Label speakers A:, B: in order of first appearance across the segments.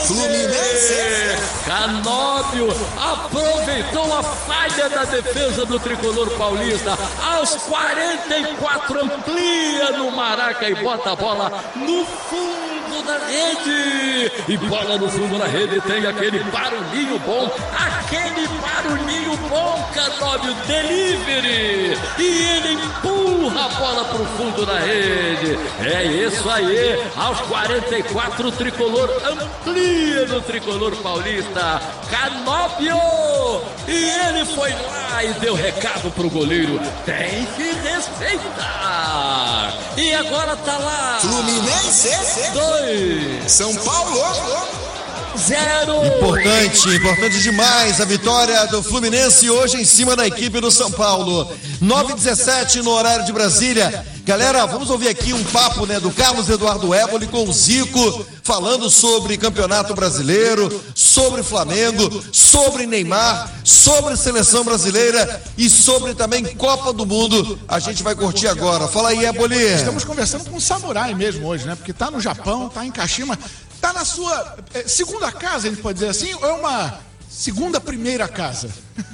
A: Fluminense.
B: Canóbio aproveitou a falha da defesa do tricolor paulista. Aos 44 amplia no Maraca e bota a bola no fundo da rede. E bola no fundo da rede, tem aquele barulhinho bom. Aquele barulhinho bom, Canóbio, delivery. E ele empurra a bola pro fundo da rede. É isso aí. Aos 44 o tricolor amplia no tricolor paulista. Canóbio! E ele foi lá e deu recado pro goleiro. Tem que respeitar. E agora tá lá.
A: Fluminense
B: 2.
A: São Paulo
B: 0.
C: Importante demais a vitória do Fluminense hoje em cima da equipe do São Paulo. 9h17 no horário de Brasília. Galera, vamos ouvir aqui um papo, né, do Carlos Eduardo Éboli com o Zico, falando sobre Campeonato Brasileiro, sobre Flamengo, sobre Neymar, sobre Seleção Brasileira e sobre também Copa do Mundo. A gente vai curtir agora. Fala aí, Éboli.
D: Estamos conversando com um samurai mesmo hoje, né? Porque tá no Japão, tá em Kashima, tá na sua segunda casa, a gente pode dizer assim, ou é uma segunda primeira casa?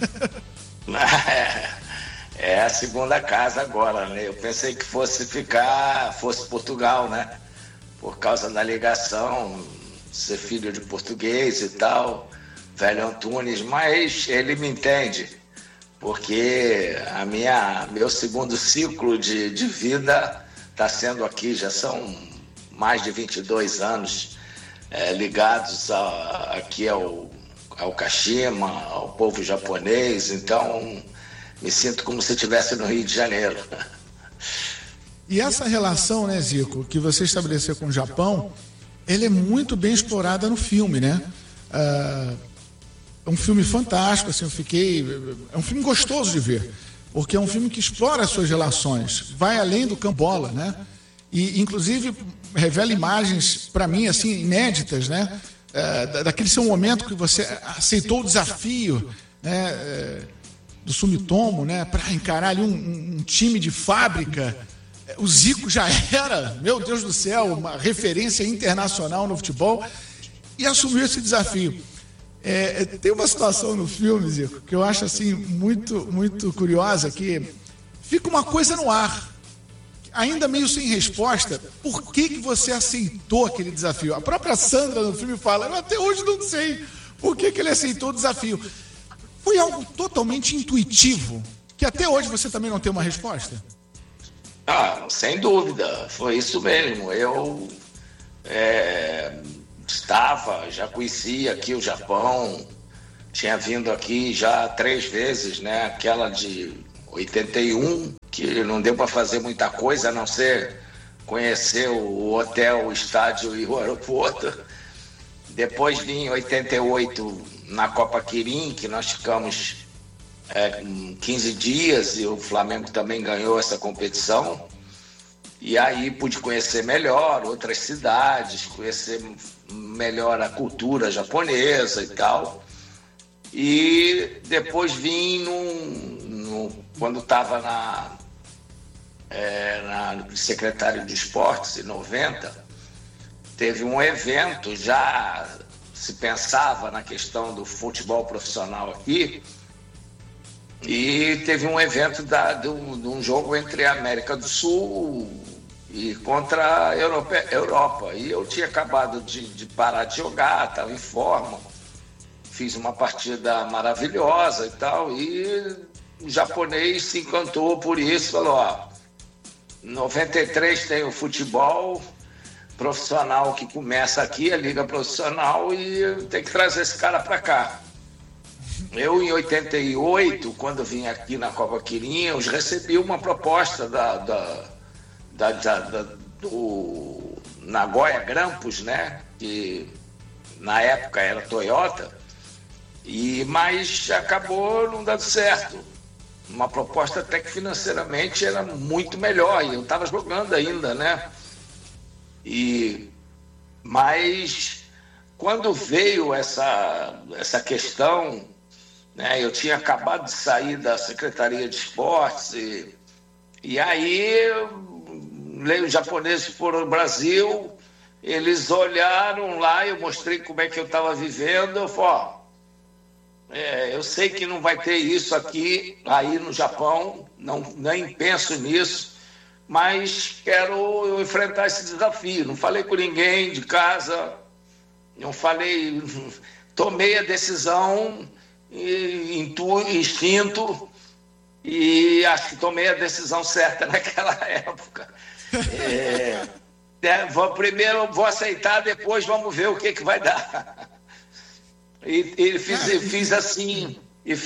E: É a segunda casa agora, né? Eu pensei que fosse Portugal, né? Por causa da ligação, ser filho de português e tal, velho Antunes, mas ele me entende, porque meu segundo ciclo de vida está sendo aqui, já são mais de 22 anos ligados aqui ao Kashima, ao povo japonês, então me sinto como se estivesse no Rio de Janeiro.
D: E essa relação, né, Zico, que você estabeleceu com o Japão, ele é muito bem explorada no filme, né? É um filme fantástico, assim, é um filme gostoso de ver, porque é um filme que explora as suas relações, vai além do campo bola, né? E, inclusive, revela imagens, para mim, assim, inéditas, né? Daquele seu momento que você aceitou o desafio, né? Do Sumitomo, né? Para encarar ali um time de fábrica. O Zico já era, meu Deus do céu, uma referência internacional no futebol e assumiu esse desafio. Tem uma situação no filme, Zico, que eu acho assim muito, muito curiosa, que fica uma coisa no ar, ainda meio sem resposta. Por que você aceitou aquele desafio? A própria Sandra no filme fala, eu até hoje não sei por que ele aceitou o desafio. Foi algo totalmente intuitivo, que até hoje você também não tem uma resposta?
E: Sem dúvida, foi isso mesmo. Eu já conhecia aqui o Japão, tinha vindo aqui já 3 vezes, né? Aquela de 81, que não deu para fazer muita coisa, a não ser conhecer o hotel, o estádio e o aeroporto. Depois vim em 88 na Copa Quirim, que nós ficamos 15 dias e o Flamengo também ganhou essa competição. E aí pude conhecer melhor outras cidades, conhecer melhor a cultura japonesa e tal. E depois vim quando estava na secretário de Esportes, em 90, teve um evento, já se pensava na questão do futebol profissional aqui, e teve um evento de um jogo entre a América do Sul e contra a Europa. E eu tinha acabado de parar de jogar, estava em forma, fiz uma partida maravilhosa e tal, e o japonês se encantou por isso, falou, 93 tem o futebol profissional que começa aqui, a liga profissional, e tem que trazer esse cara para cá. Eu, em 88, quando vim aqui na Copa Quirim, eu recebi uma proposta do Nagoya Grampus, né? Que na época era Toyota, mas acabou não dando certo. Uma proposta até que financeiramente era muito melhor, e eu estava jogando ainda, né? Mas quando veio essa questão, né, eu tinha acabado de sair da Secretaria de Esportes e aí os japoneses foram ao Brasil eles olharam lá, eu mostrei como é que eu estava vivendo, eu falei, eu sei que não vai ter isso aqui, aí no Japão, nem penso nisso, mas quero enfrentar esse desafio. Não falei com ninguém de casa, não falei, tomei a decisão, instinto, e acho que tomei a decisão certa naquela época. Primeiro vou aceitar, depois vamos ver o que vai dar. E fiz assim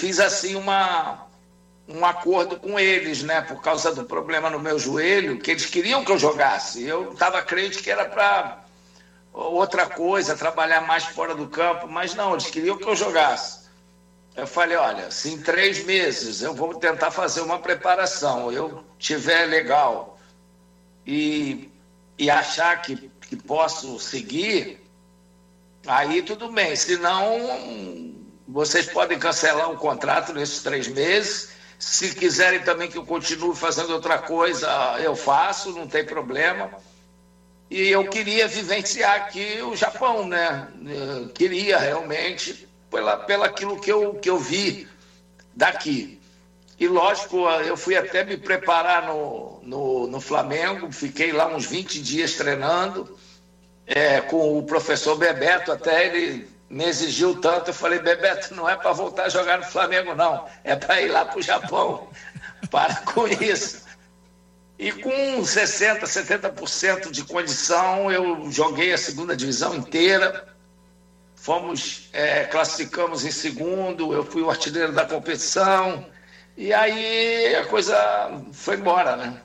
E: um acordo com eles, né? Por causa do problema no meu joelho, que eles queriam que eu jogasse. Eu estava crente que era para outra coisa, trabalhar mais fora do campo, mas não, eles queriam que eu jogasse. Eu falei, olha, se em 3 meses eu vou tentar fazer uma preparação, eu tiver legal e achar que posso seguir, aí tudo bem. Se não, vocês podem cancelar o contrato nesses 3 meses. Se quiserem também que eu continue fazendo outra coisa, eu faço, não tem problema. E eu queria vivenciar aqui o Japão, né? Eu queria realmente, pela aquilo que eu vi daqui. E lógico, eu fui até me preparar no Flamengo, fiquei lá uns 20 dias treinando, com o professor Bebeto, até ele me exigiu tanto, eu falei, Bebeto, não é para voltar a jogar no Flamengo não, é para ir lá para o Japão, para com isso. E com 60%, 70% de condição, eu joguei a segunda divisão inteira, classificamos em segundo, eu fui o artilheiro da competição, e aí a coisa foi embora, né?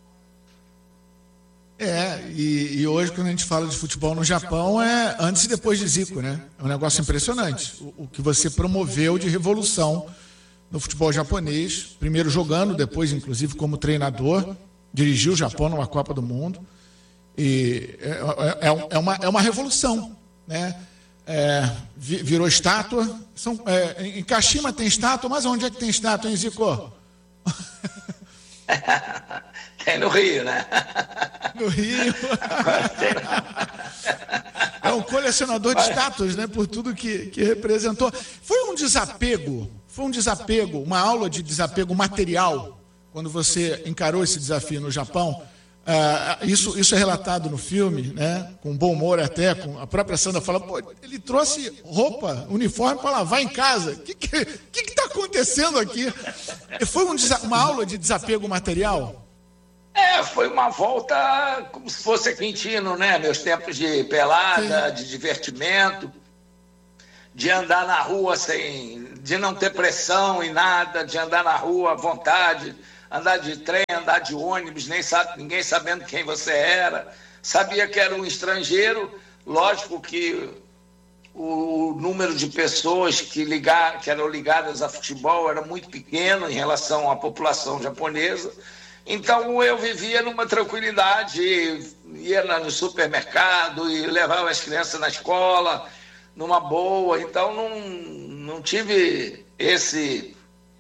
D: E hoje, quando a gente fala de futebol no Japão, é antes e depois de Zico, né? É um negócio impressionante. O que você promoveu de revolução no futebol japonês, primeiro jogando, depois, inclusive, como treinador, dirigiu o Japão numa Copa do Mundo. E é uma revolução, né? Virou estátua. Em Kashima tem estátua, mas onde é que tem estátua, hein, Zico?
E: Tem no Rio, né?
D: No Rio. É um colecionador de estátuas, né? Por tudo que representou. Foi um desapego, uma aula de desapego material, quando você encarou esse desafio no Japão. Isso é relatado no filme, né? Com bom humor até, com a própria Sandra fala, pô, ele trouxe roupa, uniforme para lavar em casa. O que está acontecendo aqui? Foi uma aula de desapego material?
E: Foi uma volta como se fosse Quintino, né? Meus tempos de pelada, de divertimento, de andar na rua de não ter pressão em nada, de andar na rua à vontade, andar de trem, andar de ônibus, ninguém sabendo quem você era. Sabia que era um estrangeiro, lógico que o número de pessoas que eram ligadas a futebol era muito pequeno em relação à população japonesa. Então eu vivia numa tranquilidade, ia no supermercado e levava as crianças na escola, numa boa. Então não tive esse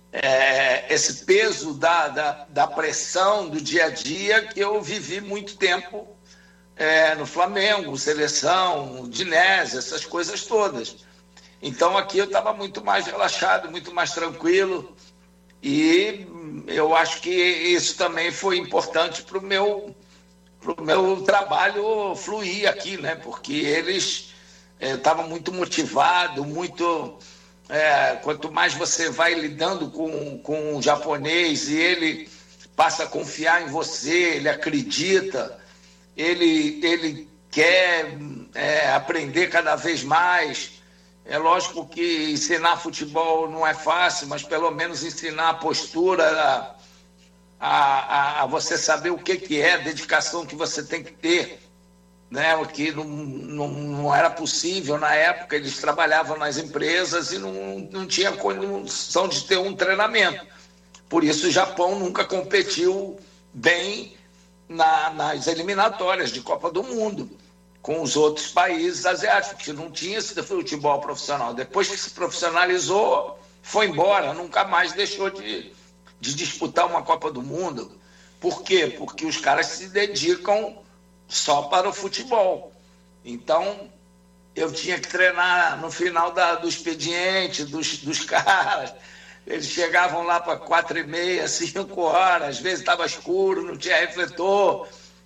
E: peso da pressão do dia a dia que eu vivi muito tempo no Flamengo, seleção, Udinese, essas coisas todas. Então aqui eu estava muito mais relaxado, muito mais tranquilo, e eu acho que isso também foi importante para o meu trabalho fluir aqui, né? Porque eles estavam muito motivados, quanto mais você vai lidando com o japonês e ele passa a confiar em você, ele acredita, ele quer aprender cada vez mais. É lógico que ensinar futebol não é fácil, mas pelo menos ensinar a postura, a você saber o que é, a dedicação que você tem que ter, né? O que não era possível na época. Eles trabalhavam nas empresas e não tinha condição de ter um treinamento. Por isso o Japão nunca competiu bem nas eliminatórias de Copa do Mundo com os outros países asiáticos, que não tinha esse futebol profissional. Depois que se profissionalizou, foi embora, nunca mais deixou de disputar uma Copa do Mundo. Por quê? Porque os caras se dedicam só para o futebol. Então, eu tinha que treinar no final do expediente, dos caras. Eles chegavam lá para 4h30, 5 horas, às vezes estava escuro, não tinha refletor.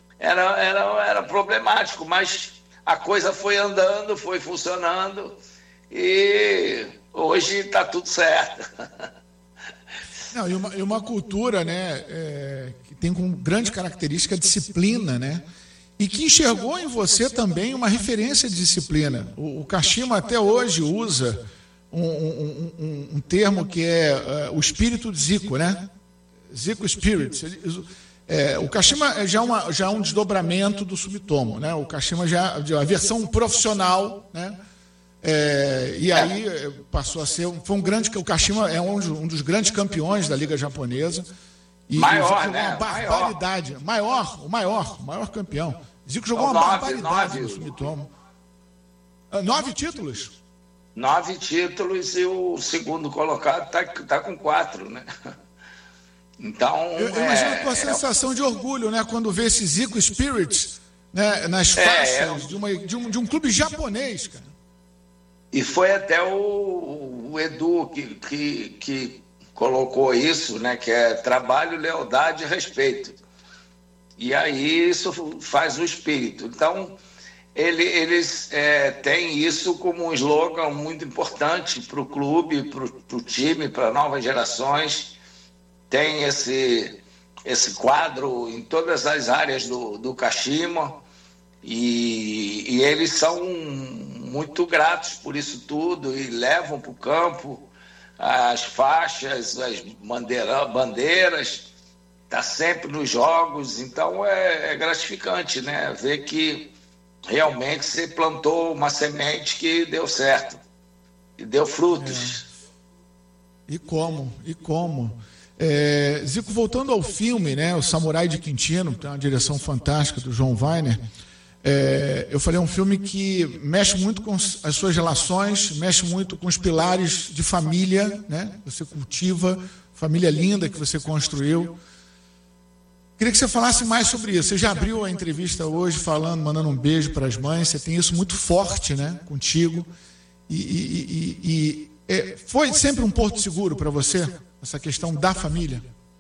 E: Era problemático, mas a coisa foi andando, foi funcionando e hoje está tudo certo.
D: Não, e uma cultura, né, que tem como grande característica a disciplina, né? E que enxergou em você também uma referência de disciplina. O Kashima até hoje usa um termo que é o espírito de Zico, né? Zico Spirit. O Kashima já é um desdobramento do Sumitomo, né? O Kashima já é a versão profissional, né? E aí passou a ser o Kashima é um dos grandes campeões da Liga Japonesa. E
E: maior,
D: jogou uma barbaridade. O maior campeão. Zico jogou uma barbaridade no Sumitomo. 9 títulos?
E: 9 títulos e o segundo colocado tá com 4, né? Então,
D: eu imagino a tua sensação de orgulho, né? Quando vê esse Zico Spirit, né, nas faixas de um clube japonês, cara.
E: E foi até o Edu que colocou isso, né? Que é trabalho, lealdade e respeito. E aí isso faz o espírito. Então, eles têm isso como um slogan muito importante para o clube, para o time, para novas gerações. Tem esse quadro em todas as áreas do Kashima e eles são muito gratos por isso tudo e levam para o campo as faixas, as bandeiras, está sempre nos jogos. Então é gratificante, né? Ver que realmente você plantou uma semente que deu certo e deu frutos.
D: E como? Zico, voltando ao filme, né, o Samurai de Quintino, tem uma direção fantástica do João Weiner. Eu falei, é um filme que mexe muito com as suas relações, mexe muito com os pilares de família, né? Você cultiva, família linda que você construiu. Queria que você falasse mais sobre isso. Você já abriu a entrevista hoje mandando um beijo para as mães. Você tem isso muito forte, né, contigo. Foi sempre um porto seguro para você, essa questão da família?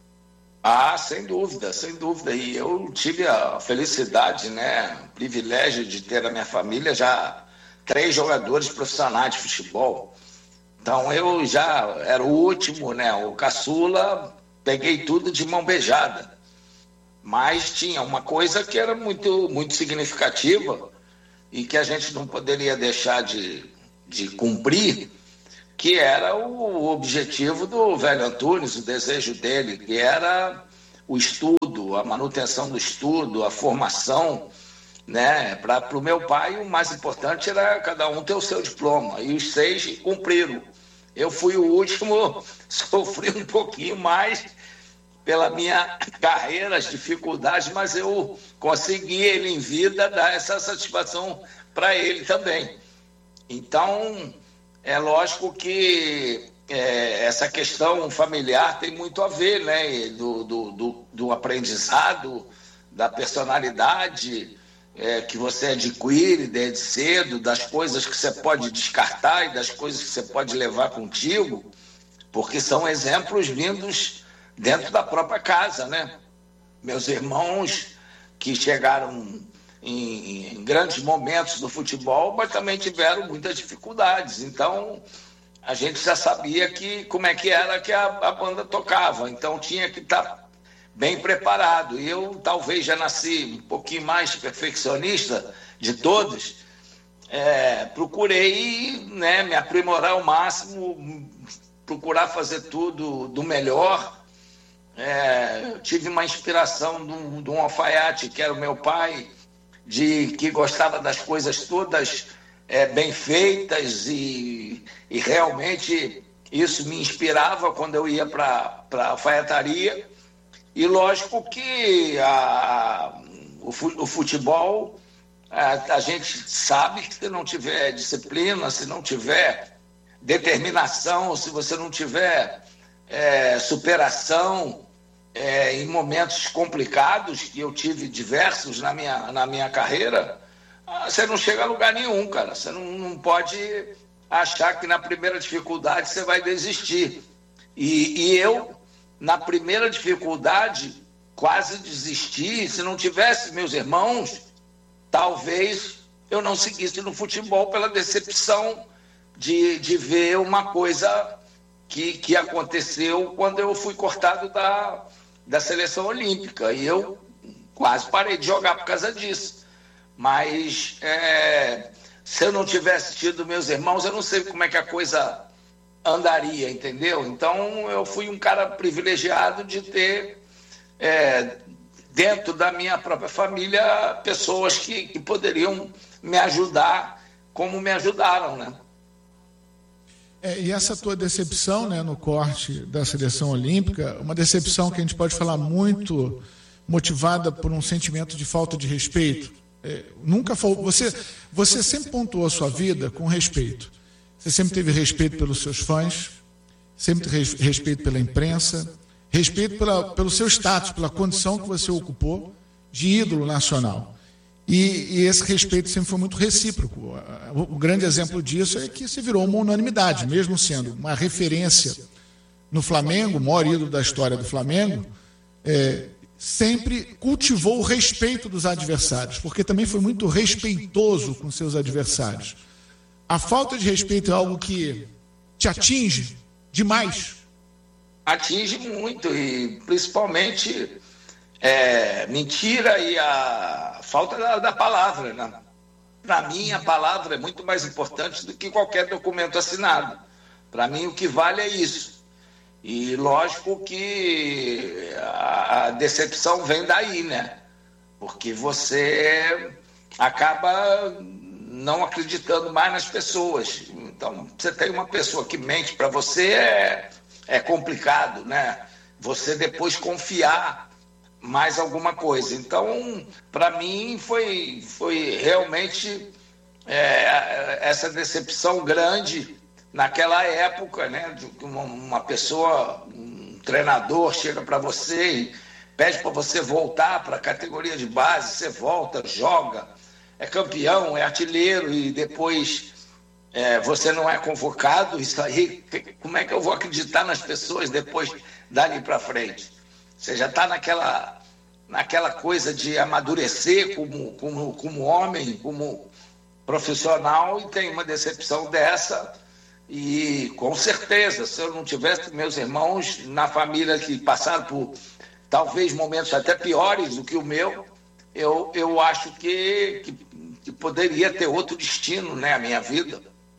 E: Sem dúvida. E eu tive a felicidade, né, o privilégio de ter na minha família já 3 jogadores profissionais de futebol. Então eu já era o último, né, o caçula, peguei tudo de mão beijada. Mas tinha uma coisa que era muito, muito significativa e que a gente não poderia deixar de cumprir, que era o objetivo do velho Antunes, o desejo dele, que era o estudo, a manutenção do estudo, a formação, né? Para o meu pai, o mais importante era cada um ter o seu diploma, e os 6 cumpriram. Eu fui o último, sofri um pouquinho mais pela minha carreira, as dificuldades, mas eu consegui, ele em vida, dar essa satisfação para ele também. Então, é lógico que essa questão familiar tem muito a ver, né? Do aprendizado, da personalidade que você adquire desde cedo, das coisas que você pode descartar e das coisas que você pode levar contigo, porque são exemplos vindos dentro da própria casa, né? Meus irmãos que chegaram em grandes momentos do futebol, mas também tiveram muitas dificuldades. Então, a gente já sabia como é que era que a banda tocava. Então, tinha que estar bem preparado. E eu talvez já nasci um pouquinho mais perfeccionista de todos. Procurei, né, me aprimorar ao máximo, procurar fazer tudo do melhor. Tive uma inspiração de um alfaiate, que era o meu pai, que gostava das coisas todas bem feitas e realmente isso me inspirava quando eu ia para a alfaiataria. E lógico que o futebol, a gente sabe que se não tiver disciplina, se não tiver determinação, se você não tiver superação em momentos complicados, que eu tive diversos na minha carreira, você não chega a lugar nenhum, cara. Você não pode achar que na primeira dificuldade você vai desistir. E eu, na primeira dificuldade, quase desisti. Se não tivesse meus irmãos, talvez eu não seguisse no futebol pela decepção de ver uma coisa que aconteceu quando eu fui cortado da seleção olímpica. E eu quase parei de jogar por causa disso. Mas se eu não tivesse tido meus irmãos, eu não sei como é que a coisa andaria, entendeu? Então eu fui um cara privilegiado de ter dentro da minha própria família pessoas que poderiam me ajudar como me ajudaram, né?
D: E essa tua decepção, né, no corte da seleção olímpica, uma decepção que a gente pode falar muito motivada por um sentimento de falta de respeito. Nunca foi. Você sempre pontuou a sua vida com respeito. Você sempre teve respeito pelos seus fãs, sempre teve respeito pela imprensa, respeito pelo seu status, pela condição que você ocupou de ídolo nacional. E esse respeito sempre foi muito recíproco. O grande exemplo disso é que se virou uma unanimidade, mesmo sendo uma referência no Flamengo, o maior ídolo da história do Flamengo, sempre cultivou o respeito dos adversários, porque também foi muito respeitoso com seus adversários. A falta de respeito é algo que te atinge demais?
E: Atinge muito, e principalmente mentira e a falta da palavra, né? Para mim, a palavra é muito mais importante do que qualquer documento assinado. Para mim, o que vale é isso. E lógico que a decepção vem daí, né? Porque você acaba não acreditando mais nas pessoas. Então, você tem uma pessoa que mente para você, é complicado, né? Você depois confiar mais alguma coisa. Então, para mim, foi realmente essa decepção grande naquela época, né? De uma pessoa, um treinador chega para você e pede para você voltar para a categoria de base, você volta, joga, é campeão, é artilheiro e depois você não é convocado. Isso aí, como é que eu vou acreditar nas pessoas depois dali para frente? Você já está naquela coisa de amadurecer como homem, como profissional, e tem uma decepção dessa. E com certeza, se eu não tivesse meus irmãos na família que passaram por talvez momentos até piores do que o meu, eu acho que poderia ter outro destino, né, a minha vida.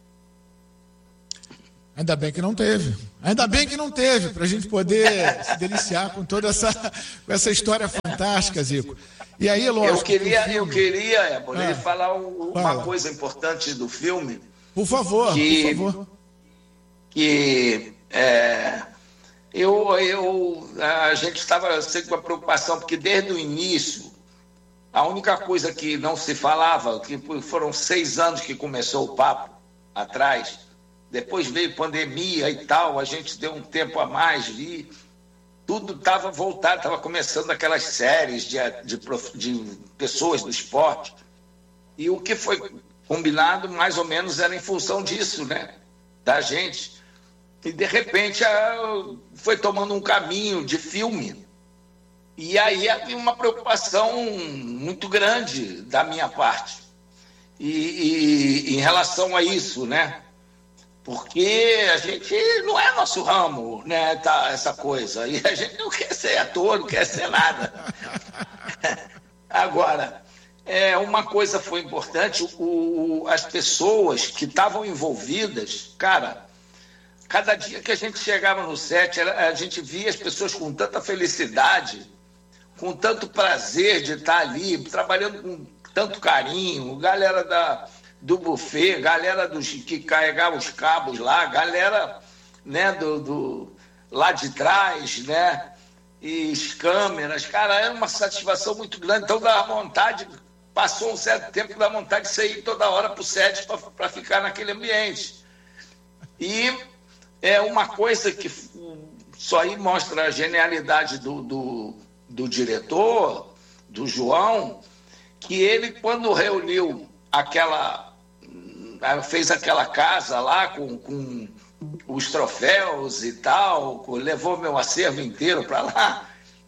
D: Ainda bem que não teve. Ainda bem que não teve, para a gente poder se deliciar com toda essa história fantástica, Zico. E aí, lógico...
E: Eu queria falar uma coisa importante do filme.
D: Por favor, por favor.
E: Que a gente estava sempre com a preocupação, porque desde o início, a única coisa que não se falava, que foram 6 anos que começou o papo atrás, depois veio pandemia e tal, a gente deu um tempo a mais e tudo estava voltado, estava começando aquelas séries de pessoas do esporte. E o que foi combinado, mais ou menos, era em função disso, né? Da gente. E, de repente, foi tomando um caminho de filme. E aí havia uma preocupação muito grande da minha parte. E em relação a isso, né? Porque a gente não é nosso ramo, né? Tá, essa coisa. E a gente não quer ser ator, não quer ser nada. Agora... uma coisa foi importante, as pessoas que estavam envolvidas, cara, cada dia que a gente chegava no set, a gente via as pessoas com tanta felicidade, com tanto prazer de estar ali, trabalhando com tanto carinho, galera do buffet, galera que carregava os cabos lá, galera, né, lá de trás, né, e as câmeras, cara, era uma satisfação muito grande. Então dava vontade... Passou um certo tempo, dá vontade de sair toda hora para o set para ficar naquele ambiente. E é uma coisa que só aí mostra a genialidade do diretor, do João, que ele, quando reuniu fez aquela casa lá com os troféus e tal, levou meu acervo inteiro para lá.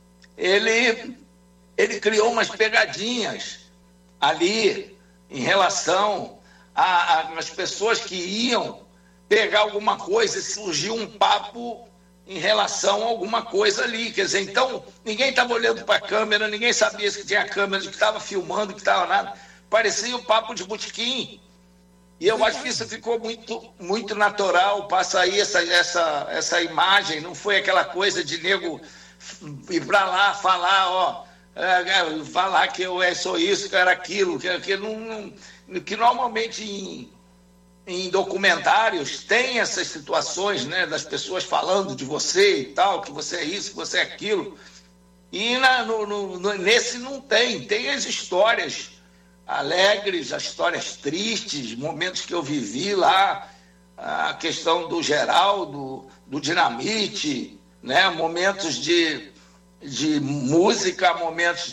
E: Ele criou umas pegadinhas ali em relação às pessoas que iam pegar alguma coisa e surgiu um papo em relação a alguma coisa ali. Quer dizer, então, ninguém estava olhando para a câmera, ninguém sabia se tinha câmera, que estava filmando, que estava nada. Parecia um papo de botequim. E eu acho que isso ficou muito, muito natural, passa aí essa imagem, não foi aquela coisa de nego ir para lá falar, falar que eu sou isso, que era aquilo, que normalmente em documentários tem essas situações, né, das pessoas falando de você e tal, que você é isso, que você é aquilo. E nesse não tem as histórias alegres, as histórias tristes, momentos que eu vivi lá, a questão do Geraldo, do Dinamite, né, momentos de música, momentos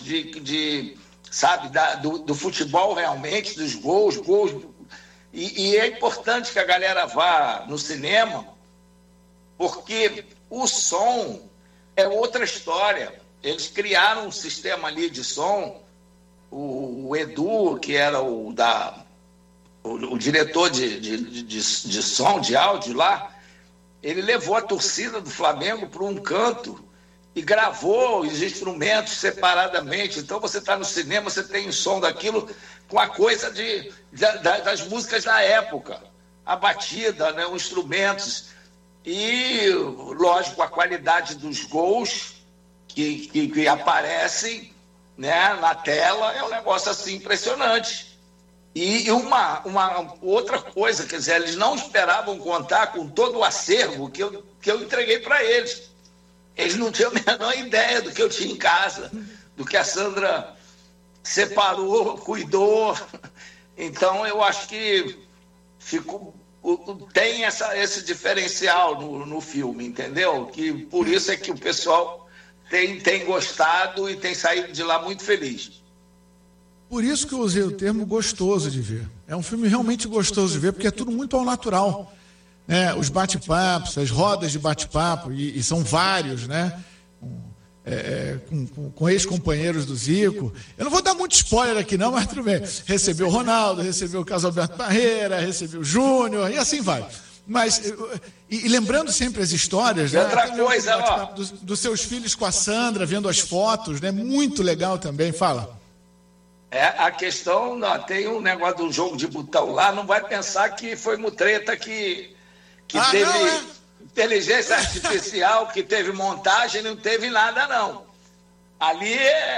E: sabe, do futebol realmente, dos gols. E é importante que a galera vá no cinema, porque o som é outra história. Eles criaram um sistema ali de som, o Edu, que era o diretor de som, de áudio lá, ele levou a torcida do Flamengo para um canto e gravou os instrumentos separadamente. Então você está no cinema, você tem o som daquilo com a coisa das músicas da época, a batida, né, os instrumentos e, lógico, a qualidade dos gols que aparecem, né, na tela, é um negócio assim impressionante. E uma outra coisa, quer dizer, eles não esperavam contar com todo o acervo que eu entreguei para eles. Eles não tinham a menor ideia do que eu tinha em casa, do que a Sandra separou, cuidou. Então, eu acho que tem esse diferencial no filme, entendeu? Que por isso é que o pessoal tem gostado e tem saído de lá muito feliz.
D: Por isso que eu usei o termo gostoso de ver. É um filme realmente gostoso de ver, porque é tudo muito ao natural. Né? Os bate-papos, as rodas de bate-papo, e são vários, né? Com ex-companheiros do Zico. Eu não vou dar muito spoiler aqui não, mas tudo bem. Recebeu o Ronaldo, recebeu o Carlos Alberto Parreira, recebeu o Júnior, e assim vai. Mas, e lembrando sempre as histórias, né?
E: Outra coisa,
D: dos seus filhos com a Sandra, vendo as fotos, né? Muito legal também, fala.
E: A questão, tem um negócio do jogo de botão lá, não vai pensar que foi mutreta que teve inteligência artificial, que teve montagem, não teve nada não. Ali